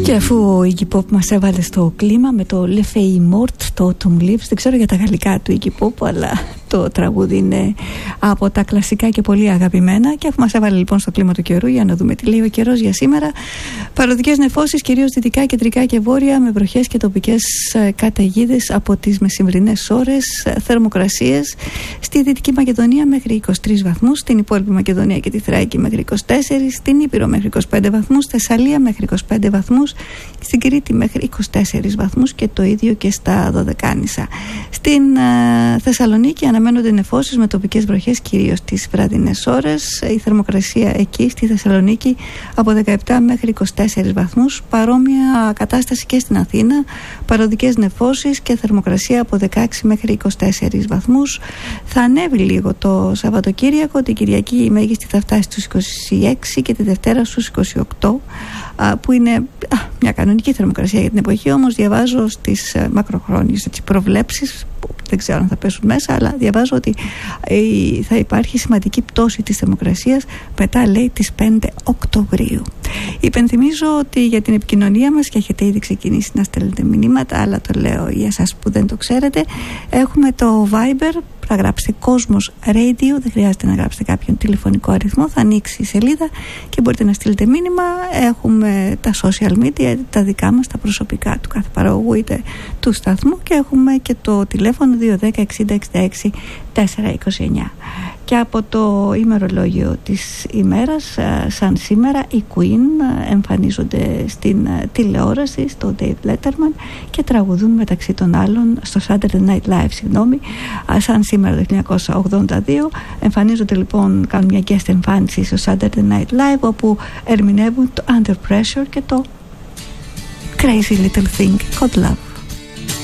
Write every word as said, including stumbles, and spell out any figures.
Και αφού ο Iggy Pop μας έβαλε στο κλίμα με το Le Feuille Morte, το Autumn Leaves, δεν ξέρω για τα γαλλικά του Iggy Pop, αλλά το τραγούδι είναι από τα κλασικά και πολύ αγαπημένα. Και αφού μας έβαλε λοιπόν στο κλίμα του καιρού, για να δούμε τι λέει ο καιρός για σήμερα. Παροδικές νεφώσεις, κυρίως δυτικά, κεντρικά και βόρεια, με βροχές και τοπικές καταιγίδες από τις μεσημβρινές ώρες. Θερμοκρασίες στη Δυτική Μακεδονία μέχρι είκοσι τρεις βαθμούς, στην υπόλοιπη Μακεδονία και τη Θράκη μέχρι είκοσι τέσσερις, στην Ήπειρο μέχρι είκοσι πέντε βαθμούς, Θεσσαλία μέχρι είκοσι πέντε βαθμούς, στην Κρήτη μέχρι είκοσι τέσσερις βαθμούς και το ίδιο και στα Δωδεκάνησα. Στην ε, Θεσσαλονίκη αναμένονται νεφώσεις με τοπικές βροχές κυρίως τις βραδινές ώρες. Η θερμοκρασία εκεί στη Θεσσαλονίκη από δεκαεπτά μέχρι είκοσι τέσσερις βαθμούς. Παρόμοια κατάσταση και στην Αθήνα. Παροδικές νεφώσεις και θερμοκρασία από δεκαέξι μέχρι είκοσι τέσσερις βαθμούς. Θα ανέβει λίγο το Σαββατοκύριακο. Την Κυριακή η μέγιστη θα φτάσει στους είκοσι έξι και τη Δευτέρα στους είκοσι οκτώ, που είναι α, μια κανονική θερμοκρασία για την εποχή. Όμως διαβάζω στις ε, μακροχρόνιες έτσι, προβλέψεις, που δεν ξέρω αν θα πέσουν μέσα, αλλά διαβάζω ότι ε, θα υπάρχει σημαντική πτώση της θερμοκρασίας μετά, λέει, τις πέντε Οκτωβρίου. Υπενθυμίζω ότι για την επικοινωνία μας, και έχετε ήδη ξεκινήσει να στέλνετε μηνύματα, αλλά το λέω για εσάς που δεν το ξέρετε, έχουμε το Viber. Θα γράψετε Κόσμος Radio, δεν χρειάζεται να γράψετε κάποιον τηλεφωνικό αριθμό, θα ανοίξει η σελίδα και μπορείτε να στείλετε μήνυμα. Έχουμε τα social media, τα δικά μας, τα προσωπικά του κάθε παραγωγού είτε του σταθμού, και έχουμε και το τηλέφωνο δύο ένα μηδέν εξήντα εξήντα έξι τετρακόσια είκοσι εννιά. Και από το ημερολόγιο της ημέρας, σαν σήμερα, οι Queen εμφανίζονται στην τηλεόραση, στο Dave Letterman, και τραγουδούν μεταξύ των άλλων στο Saturday Night Live, συγγνώμη, σαν σήμερα το χίλια εννιακόσια ογδόντα δύο. Εμφανίζονται λοιπόν, κάνουν μια guest εμφάνιση στο Saturday Night Live, όπου ερμηνεύουν το Under Pressure και το Crazy Little Thing Called Love.